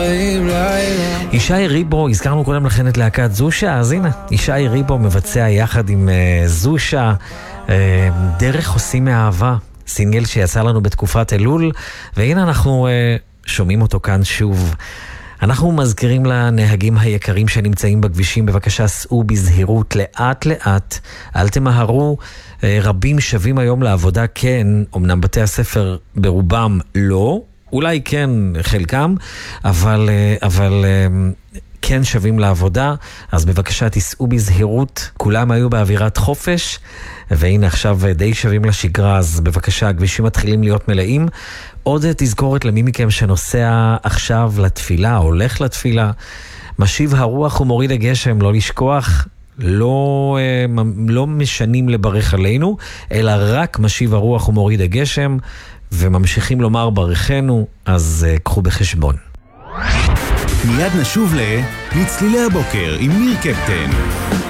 ישי ריבו, הזכרנו קודם לכן את להקת זושה, אז הנה, ישי ריבו מבצע יחד עם זושה דרך עושים מאהבה, סינגל שיצא לנו בתקופת אלול, והנה אנחנו שומעים אותו כאן שוב. אנחנו מזכירים לנהגים היקרים שנמצאים בכבישים, בבקשה סעו בזהירות לאט לאט, אל תמהרו, רבים שווים היום לעבודה, כן, אמנם בתי הספר ברובם לא, אולי כן חלקם, אבל כן שווים לעבודה, אז בבקשה תיסעו בזהירות, כולם היו באווירת חופש, והנה עכשיו די שווים לשגרה, אז בבקשה, הכבישים מתחילים להיות מלאים. עוד תזכורת למי מכם שנוסע עכשיו לתפילה, הולך לתפילה, משיב הרוח ומוריד הגשם, לא לשכוח, לא משנים לברך עלינו, אלא רק משיב הרוח ומוריד הגשם, וממשיכים לומר ברכנו, אז קחו בחשבון. מיד נשוב לצלילי הבוקר עם ניר קפטן.